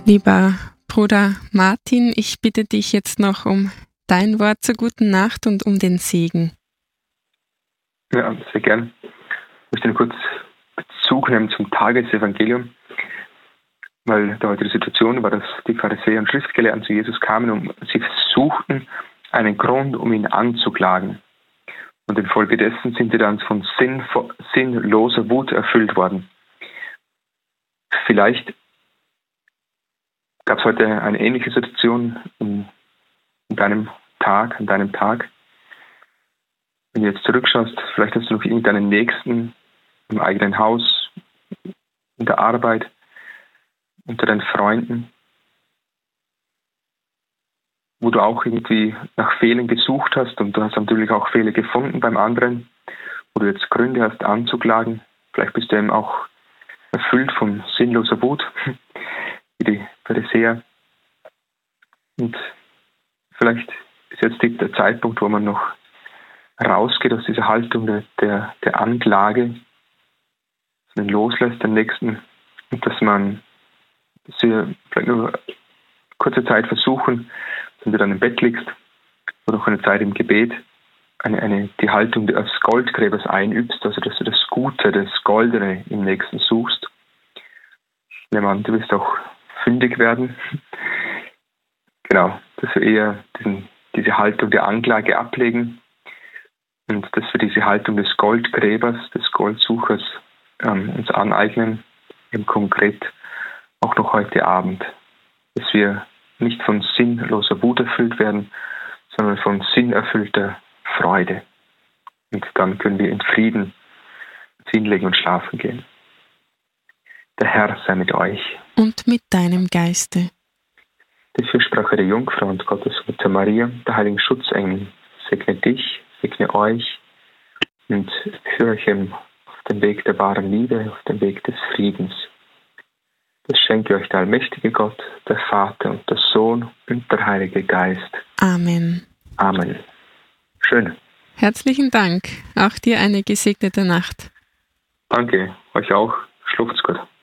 Lieber Bruder Martin, ich bitte dich jetzt noch um dein Wort zur guten Nacht und um den Segen. Ja, sehr gern. Ich möchte nur kurz Bezug nehmen zum Tagesevangelium, weil da heute die Situation war, dass die Pharisäer und Schriftgelehrten zu Jesus kamen und sie suchten einen Grund, um ihn anzuklagen. Und infolgedessen sind sie dann von sinnloser Wut erfüllt worden. Vielleicht gab es heute eine ähnliche Situation an deinem Tag. Wenn du jetzt zurückschaust, vielleicht hast du noch irgendeinen Nächsten im eigenen Haus, in der Arbeit, unter deinen Freunden, wo du auch irgendwie nach Fehlern gesucht hast und du hast natürlich auch Fehler gefunden beim anderen, wo du jetzt Gründe hast anzuklagen. Vielleicht bist du eben auch erfüllt von sinnloser Wut, wie die Pharisäer. Und vielleicht ist jetzt der Zeitpunkt, wo man noch rausgeht aus dieser Haltung der Anklage, dass man loslässt, den Nächsten, und dass wir vielleicht nur kurze Zeit versuchen, wenn du dann im Bett liegst, oder noch eine Zeit im Gebet, die Haltung des Goldgräbers einübst, also dass du das Gute, das Goldene im Nächsten suchst. Ich nehme an, du wirst auch fündig werden. Genau, dass wir eher diese Haltung der Anklage ablegen und dass wir diese Haltung des Goldgräbers, des Goldsuchers uns aneignen, eben konkret auch noch heute Abend, dass wir nicht von sinnloser Wut erfüllt werden, sondern von sinnerfüllter Freude. Und dann können wir in Frieden uns hinlegen und schlafen gehen. Der Herr sei mit euch. Und mit deinem Geiste. Die Fürsprache der Jungfrau und Gottesmutter Maria, der heiligen Schutzengel, segne dich, segne euch und führe euch auf den Weg der wahren Liebe, auf den Weg des Friedens. Das schenke euch der allmächtige Gott, der Vater und der Sohn und der Heilige Geist. Amen. Amen. Schön. Herzlichen Dank. Auch dir eine gesegnete Nacht. Danke, euch auch. Schlaft's gut.